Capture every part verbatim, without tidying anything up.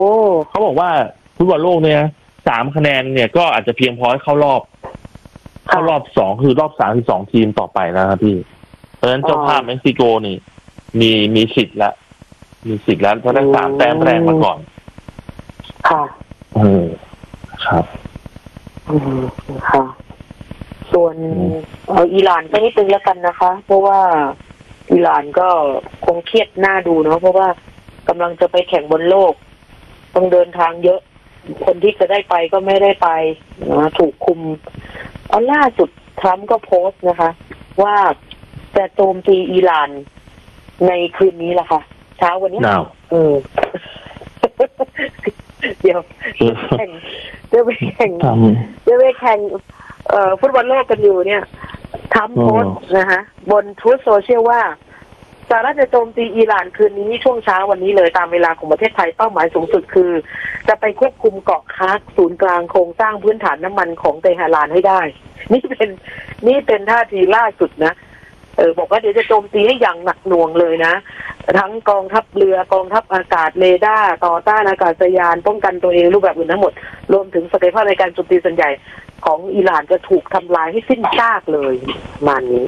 เขาบอกว่าฟุตบอลโลกเนี่ยสามคะแนนเนี่ยก็อาจจะเพียงพอให้เข้ารอบเข้ารอบสองคือรอบสามคือสองทีมต่อไปนะครับพี่เพราะฉะนั้นเจ้าภาพเม็กซิโกนี่มีมีสิทธิ์แล้วมีสิทธิ์แล้วเพราะได้สามแต้มแรกมาก่อนค่ะเออครับอืมค่ะส่วนเอาอิหร่านไปนิดนึงแล้วกันนะคะเพราะว่าอิหร่านก็คงเครียดหน้าดูเนาะเพราะว่ากำลังจะไปแข่งบนโลกต้องเดินทางเยอะคนที่จะได้ไปก็ไม่ได้ไปนะถูกคุมเอาล่าสุดทรัมป์ก็โพสต์นะคะว่าจะโจมตีอิหร่านในคืนนี้แหละค่ะเช้าวันนี้เออเดี๋ยวแข่งจะไปแข่งจะไปแข่งเอ่อฟุตบอลโลกกันอยู่เนี่ยทรัมป์โพสต์นะคะบนทวิตโซเชียลว่าสหรัฐจะโจมตีอิหร่านคืนนี้ช่วงเช้าวันนี้เลยตามเวลาของประเทศไทยเป้าหมายสูงสุดคือจะไปควบคุมเกาะคาร์กศูนย์กลางโครงสร้างพื้นฐานน้ำมันของเตหะรานให้ได้นี่เป็นนี่เป็นท่าทีล่าสุดนะเออบอกว่าเดี๋ยวจะโจมตีให้อย่างหนักหน่วงเลยนะทั้งกองทัพเรือกองทัพอากาศเรดาร์ต่อต้านอากาศยานป้องกันตัวเองรูปแบบอื่นทั้งหมดรวมถึงศักยภาพในการโจมตีส่วนใหญ่ของอิหร่านจะถูกทำลายให้สิ้นซากเลยมานี้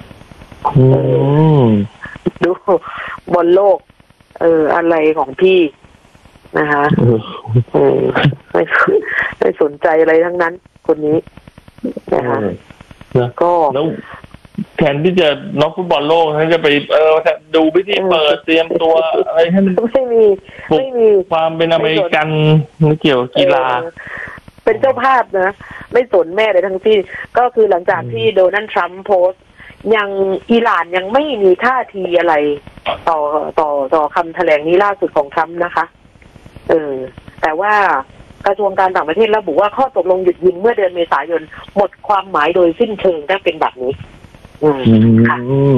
ดูบนโลกเอออะไรของพี่นะคะเออไม่ไม่สนใจอะไรทั้งนั้นคนนี้นะคะก็แล้วแทนที่จะน็อกฟุตบอลโลกท่านจะไปเออดูพิธีเปิดเตรียมตัวอะไรให้มันไม่มีไม่มีความเป็นอเมริกันไม่เกี่ยวกับกีฬาเป็นเจ้าภาพนะไม่สนแม่เลยทั้งที่ก็คือหลังจากที่โดนัลด์ทรัมป์โพสต์ยังอิหร่านยังไม่มีท่าทีอะไรต่อต่อต่อคำแถลงนี้ล่าสุดของทรัมป์นะคะเออแต่ว่ากระทรวงการต่างประเทศระบุว่าข้อตกลงหยุดยิงเมื่อเดือนเมษายนหมดความหมายโดยสิ้นเชิงถ้าเป็นแบบนี้อืมค่ะ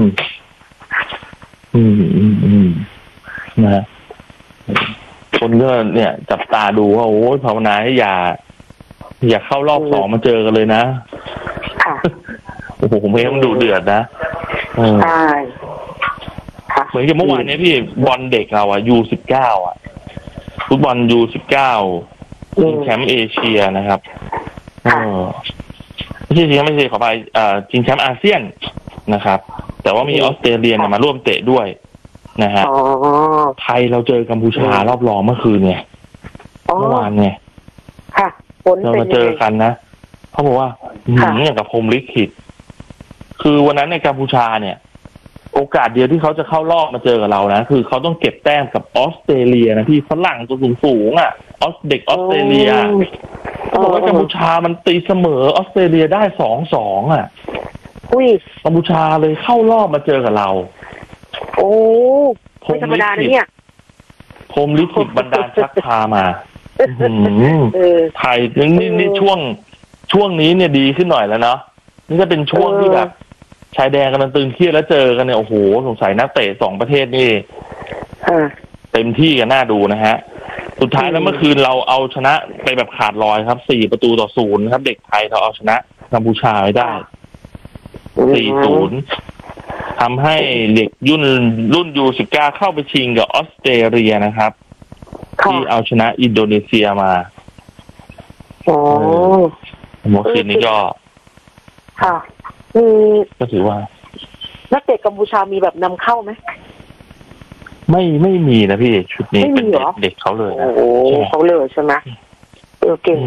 อืมอืมอืมนะคนก็เนี่ยจับตาดูว่าโอ้ยภาวนาให้อย่าอย่าเข้ารอบสองมาเจอกันเลยนะค่ะโอ้โหผมเองมันดูเดือดนะใช่เหมือนกับเมื่อวานนี้พี่บอลเด็กเราอ่ะยูสิบเก้าอ่ะฟุตบอลยูสิบเก้าชิงแชมป์เอเชียนะครับเออไม่ใช่ชิงแชมป์เอเชียขอไปอ่าชิงแชมป์อาเซียนนะครับแต่ว่ามีออสเตรเลียมาร่วมเตะด้วยนะฮะไทยเราเจอกัมพูชารอบรองเมื่อคืนไงเมื่อวานไงเรามาเจอกันนะเขาบอกว่าหนีอย่างกับพรหมลิขิตคือวันนั้นในกัมพูชาเนี่ยโอกาสเดียวที่เขาจะเข้ารอบมาเจอกับเรานะคือเขาต้องเก็บแต้มกับออสเตรเลียนะที่ฝรั่งตัวสูงสูงอ่ะออสเด็กออสเตรเลียเขาบอกว่ากัมพูชามันตีเสมอออสเตรเลียได้สองสองอ่ะอุ้ยกัมพูชาเลยเข้ารอบมาเจอกับเราโอ้ไม่ธรรมดาเนี่ยพรหมลิขิตบันดาลชักพามาไทยนี่นี่ช่วงช่วงนี้เนี่ยดีขึ้นหน่อยแล้วเนาะนี่ก็เป็นช่วงที่แบบชายแดนกำลังตึงเครียดแล้วเจอกันเนี่ยโอ้โหสงสัยนักเตะสองประเทศนี่เต็มที่กันน่าดูนะฮะสุดท้ายแล้วเมื่อคืนเราเอาชนะไปแบบขาดลอยครับสี่ประตูต่อศูนย์ครับเด็กไทยเราเอาชนะกัมพูชาไว้ได้สี่ศูนย์ทำให้เด็กยุ่นรุ่นยูสิบเก้าเข้าไปชิงกับออสเตรเลียนะครับที่เอาชนะอินโดนีเซียมาโอ้เมื่อคืนนี้ก็ค่ะมีก็ถือว่านักเตะกัมพูชามีแบบนำเข้าไหมไม่ไม่มีนะพี่ชุดนี้เป็นเด็กเขาเลยนะโอ้เขาเลยใช่ไหมเออเก่ง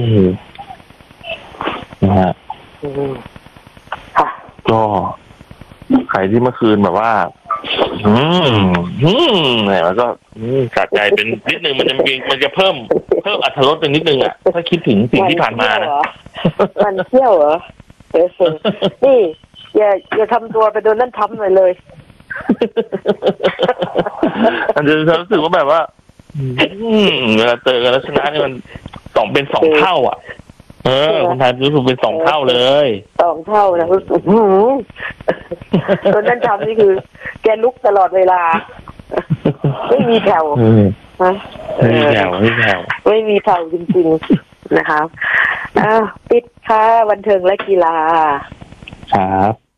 นะฮะค่ะก็ใครที่เมื่อคืนแบบว่าอืมอืมเนี่ยมันก็สะใจเป็นนิดนึงมันจะมีมันจะเพิ่มเพิ่มอรรถรสเป็นนิดนึงอ่ะถ้าคิดถึงสิ่งที่ผ่านมานะมันเที่ยวเหรอเออนี่อย่าอย่าทำตัวไปโดนนั่นทำหน่อยเลยอันนี้ฉันรู้สึกว่าแบบว่าเวลาเจอกันแล้วชนะนี่มันสองเป็นสองเท่าอ่ะเออคนไทยรู้สึกเป็นสองเท่าเลยสองเท่านะรู้สึกโดนนั่นทำนี่คือแกลุกตลอดเวลาไม่มีแผ่วไม่มีแผ่วไม่มีแผ่วไม่มีแผ่วจริงๆนะคะอ่าปิดค่ะบันเทิงและกีฬาครับ